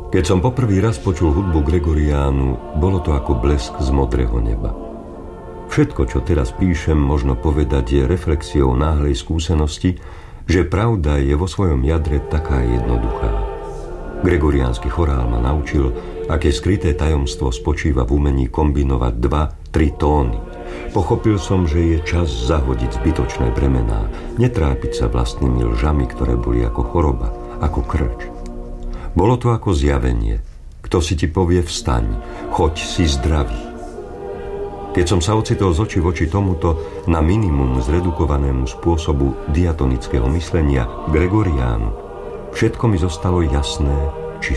Keď som poprvý raz počul hudbu Gregoriánu, bolo to ako blesk z modrého neba. Všetko, čo teraz píšem, možno povedať, je reflexiou náhlej skúsenosti, že pravda je vo svojom jadre taká jednoduchá. Gregoriánsky chorál ma naučil, aké skryté tajomstvo spočíva v umení kombinovať 2-3 tóny. Pochopil som, že je čas zahodiť zbytočné bremená, netrápiť sa vlastnými lžami, ktoré boli ako choroba, ako krč. Bolo to ako zjavenie. Kto si ti povie vstaň, choď, si zdravý. Keď som sa ocitol z očí voči tomuto na minimum zredukovanému spôsobu diatonického myslenia Gregoriánu, všetko mi zostalo jasné